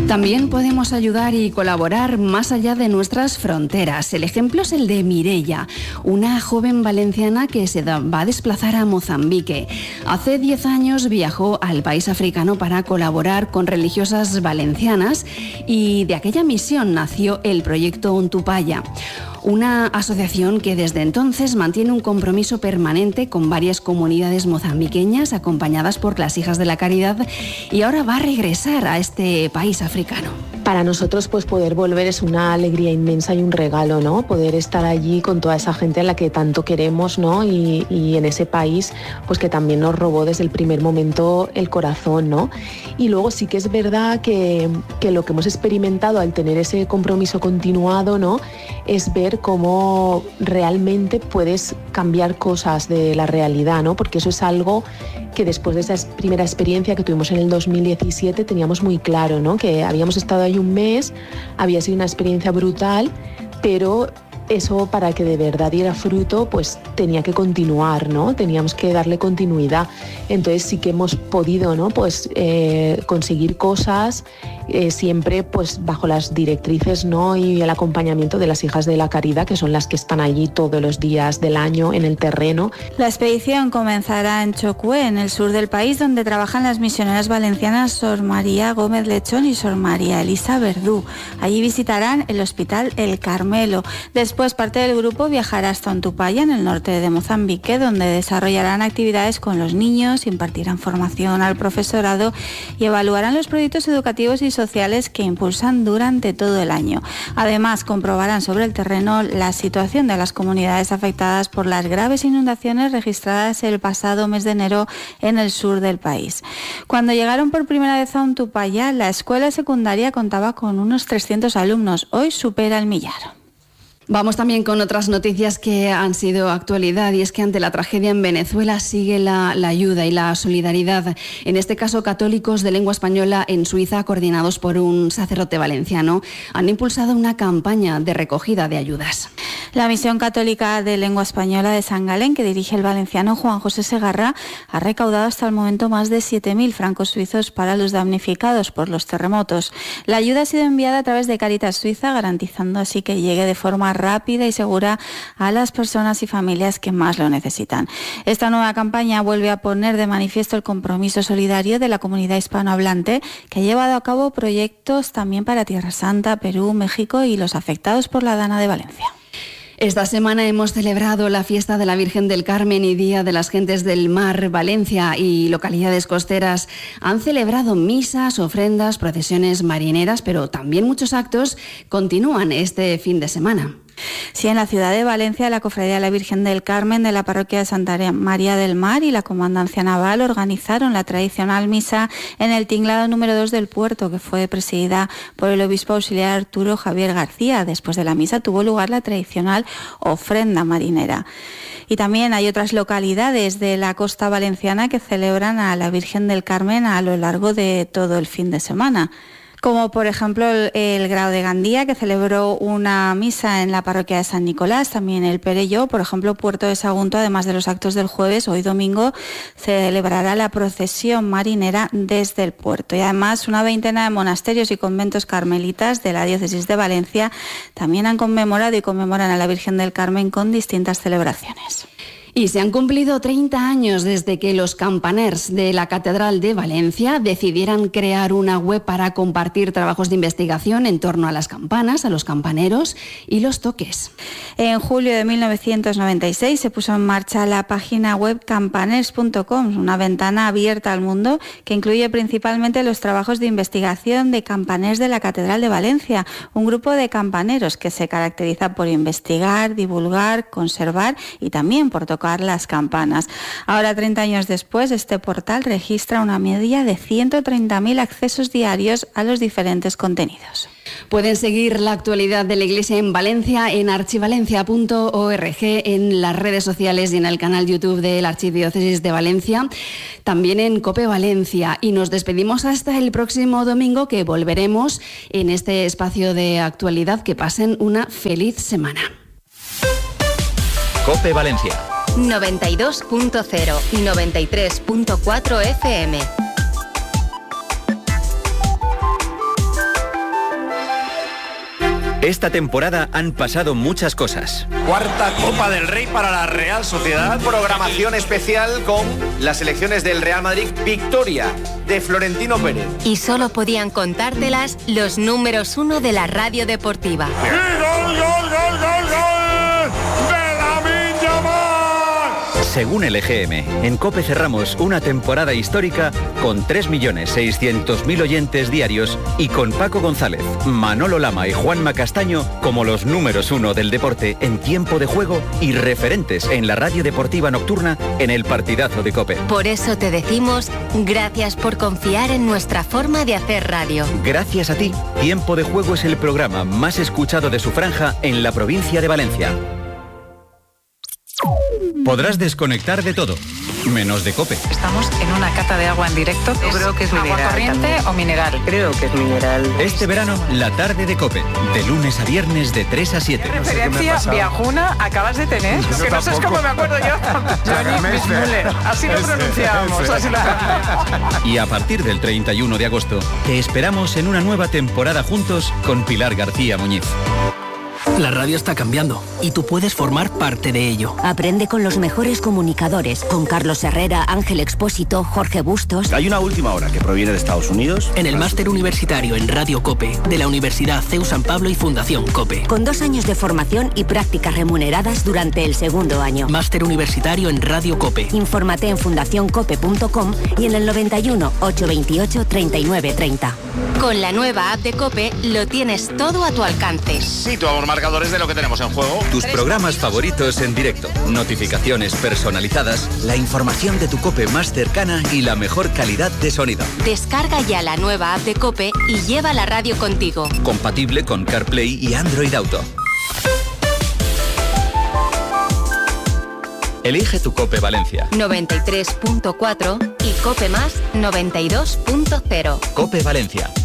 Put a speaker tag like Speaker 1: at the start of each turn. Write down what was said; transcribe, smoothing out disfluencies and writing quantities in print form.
Speaker 1: También podemos ayudar y colaborar más allá de nuestras fronteras. El ejemplo es el de Mireia, una joven valenciana que se va a desplazar a Mozambique. Hace 10 años viajó al país africano para colaborar con religiosas valencianas y de aquella misión nació el proyecto Ontupaya, una asociación que desde entonces mantiene un compromiso permanente con varias comunidades mozambiqueñas acompañadas por las Hijas de la Caridad, y ahora va a regresar a este país africano.
Speaker 2: Para nosotros, pues poder volver es una alegría inmensa y un regalo, ¿no? Poder estar allí con toda esa gente a la que tanto queremos, ¿no? Y en ese país, pues que también nos robó desde el primer momento el corazón, ¿no? Y luego sí que es verdad que lo que hemos experimentado al tener ese compromiso continuado, ¿no? Es ver cómo realmente puedes cambiar cosas de la realidad, ¿no? Porque eso es algo que después de esa primera experiencia que tuvimos en el 2017 teníamos muy claro, ¿no? Que habíamos estado ahí un mes, había sido una experiencia brutal, pero eso, para que de verdad diera fruto, pues tenía que continuar, ¿no? Teníamos que darle continuidad. Entonces sí que hemos podido, ¿no? Pues conseguir cosas siempre pues bajo las directrices, ¿no? Y el acompañamiento de las Hijas de la Caridad, que son las que están allí todos los días del año en el terreno.
Speaker 3: La expedición comenzará en Chocué, en el sur del país, donde trabajan las misioneras valencianas Sor María Gómez Lechón y Sor María Elisa Verdú. Allí visitarán el Hospital El Carmelo. Después, parte del grupo viajará hasta Ontupaya, en el norte de Mozambique, donde desarrollarán actividades con los niños, impartirán formación al profesorado y evaluarán los proyectos educativos y sociales que impulsan durante todo el año. Además, comprobarán sobre el terreno la situación de las comunidades afectadas por las graves inundaciones registradas el pasado mes de enero en el sur del país. Cuando llegaron por primera vez a Ontupaya, la escuela secundaria contaba con unos 300 alumnos. Hoy supera el millar.
Speaker 1: Vamos también con otras noticias que han sido actualidad, y es que ante la tragedia en Venezuela sigue la ayuda y la solidaridad. En este caso, católicos de lengua española en Suiza, coordinados por un sacerdote valenciano, han impulsado una campaña de recogida de ayudas.
Speaker 3: La Misión Católica de Lengua Española de San Galén, que dirige el valenciano Juan José Segarra, ha recaudado hasta el momento más de 7.000 francos suizos para los damnificados por los terremotos. La ayuda ha sido enviada a través de Cáritas Suiza, garantizando así que llegue de forma rápida y segura a las personas y familias que más lo necesitan. Esta nueva campaña vuelve a poner de manifiesto el compromiso solidario de la comunidad hispanohablante, que ha llevado a cabo proyectos también para Tierra Santa, Perú, México y los afectados por la Dana de Valencia.
Speaker 1: Esta semana hemos celebrado la fiesta de la Virgen del Carmen y Día de las Gentes del Mar. Valencia y localidades costeras han celebrado misas, ofrendas, procesiones marineras, pero también muchos actos continúan este fin de semana.
Speaker 3: Sí, en la ciudad de Valencia, la Cofradía de la Virgen del Carmen de la parroquia de Santa María del Mar y la Comandancia Naval organizaron la tradicional misa en el tinglado número 2 del puerto, que fue presidida por el obispo auxiliar Arturo Javier García. Después de la misa tuvo lugar la tradicional ofrenda marinera. Y también hay otras localidades de la costa valenciana que celebran a la Virgen del Carmen a lo largo de todo el fin de semana, como por ejemplo el Grao de Gandía, que celebró una misa en la parroquia de San Nicolás. También el Perelló, por ejemplo, Puerto de Sagunto, además de los actos del jueves, hoy domingo celebrará la procesión marinera desde el puerto. Y además una veintena de monasterios y conventos carmelitas de la diócesis de Valencia también han conmemorado y conmemoran a la Virgen del Carmen con distintas celebraciones.
Speaker 1: Y se han cumplido 30 años desde que los campaners de la Catedral de Valencia decidieran crear una web para compartir trabajos de investigación en torno a las campanas, a los campaneros y los toques.
Speaker 3: En julio de 1996 se puso en marcha la página web campaners.com, una ventana abierta al mundo que incluye principalmente los trabajos de investigación de campaners de la Catedral de Valencia, un grupo de campaneros que se caracteriza por investigar, divulgar, conservar y también por tocar las campanas. Ahora, 30 años después, este portal registra una media de 130.000 accesos diarios a los diferentes contenidos.
Speaker 1: Pueden seguir la actualidad de la Iglesia en Valencia en archivalencia.org, en las redes sociales y en el canal YouTube de la Archidiócesis de Valencia, también en COPE Valencia. Y nos despedimos hasta el próximo domingo, que volveremos en este espacio de actualidad. Que pasen una feliz semana.
Speaker 4: COPE Valencia
Speaker 5: 92.0 y 93.4 FM.
Speaker 4: Esta temporada han pasado muchas cosas.
Speaker 6: Cuarta Copa del Rey para la Real Sociedad. Programación especial con las selecciones del Real Madrid. Victoria de Florentino Pérez.
Speaker 5: Y solo podían contártelas los números 1 de la radio deportiva.
Speaker 4: Según el EGM, en COPE cerramos una temporada histórica con 3.600.000 oyentes diarios y con Paco González, Manolo Lama y Juanma Castaño como los números 1 del deporte en tiempo de juego y referentes en la radio deportiva nocturna en el partidazo de COPE.
Speaker 5: Por eso te decimos gracias por confiar en nuestra forma de hacer radio.
Speaker 4: Gracias a ti, Tiempo de Juego es el programa más escuchado de su franja en la provincia de Valencia. Podrás desconectar de todo, menos de COPE.
Speaker 7: Estamos en una cata de agua en directo. Yo creo que es mineral. ¿Agua corriente también o mineral?
Speaker 8: Creo que es mineral.
Speaker 4: Este verano, la tarde de COPE, de lunes a viernes de 3 a 7.
Speaker 7: ¿Qué referencia viajuna acabas de tener? Lo que no sé es cómo me acuerdo yo. Johnny Bismuller. Así lo pronunciamos.
Speaker 4: Y a partir del 31 de agosto, te esperamos en una nueva temporada juntos con Pilar García Muñiz.
Speaker 9: La radio está cambiando y tú puedes formar parte de ello.
Speaker 10: Aprende con los mejores comunicadores, con Carlos Herrera, Ángel Expósito, Jorge Bustos.
Speaker 11: Hay una última hora que proviene de Estados Unidos.
Speaker 9: En el máster universitario en Radio COPE de la Universidad CEU San Pablo y Fundación COPE.
Speaker 10: Con 2 años de formación y prácticas remuneradas durante el segundo año.
Speaker 9: Máster universitario en Radio COPE.
Speaker 10: Infórmate en fundacioncope.com y en el 91 828 39 30.
Speaker 5: Con la nueva app de COPE lo tienes todo a tu alcance.
Speaker 6: Sí, tu amor marcadores de lo que tenemos en juego.
Speaker 4: Tus programas favoritos en directo, notificaciones personalizadas, la información de tu COPE más cercana y la mejor calidad de sonido.
Speaker 5: Descarga ya la nueva app de COPE y lleva la radio contigo.
Speaker 4: Compatible con CarPlay y Android Auto. Elige tu COPE Valencia.
Speaker 5: 93.4 y COPE más 92.0.
Speaker 4: COPE Valencia.